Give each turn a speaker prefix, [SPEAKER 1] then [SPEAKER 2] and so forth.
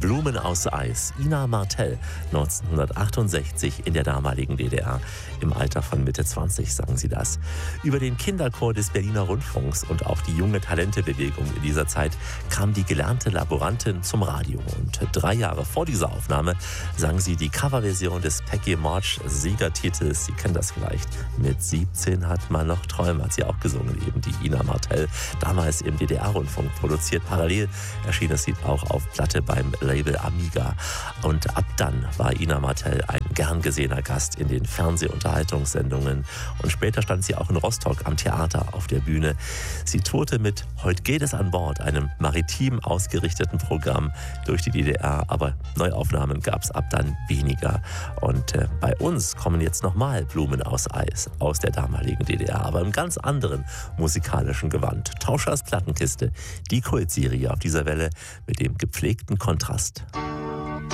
[SPEAKER 1] Blumen aus Eis. Ina Martell, 1968 in der damaligen DDR. Im Alter von Mitte 20 sang sie das. Über den Kinderchor des Berliner Rundfunks und auch die junge Talentebewegung in dieser Zeit kam die gelernte Laborantin zum Radio. Und 3 Jahre vor dieser Aufnahme sang sie die Coverversion des Peggy March Siegertitels. Sie kennen das vielleicht. Mit 17 hat man noch Träume, hat sie auch gesungen, eben die Ina Martell. Damals im DDR-Rundfunk produziert. Parallel erschien das Lied auch auf Platte beim Label Amiga. Und ab dann war Ina Martell ein gern gesehener Gast in den Fernsehunterhaltungssendungen. Und später stand sie auch in Rostock am Theater auf der Bühne. Sie tourte mit Heute geht es an Bord, einem maritim ausgerichteten Programm durch die DDR. Aber Neuaufnahmen gab es ab dann weniger. Und bei uns kommen jetzt nochmal Blumen aus Eis aus der damaligen DDR, aber im ganz anderen musikalischen Gewand. Tauschers Plattenkiste, die Kultserie auf dieser Welle mit dem gepflegten Kontrast.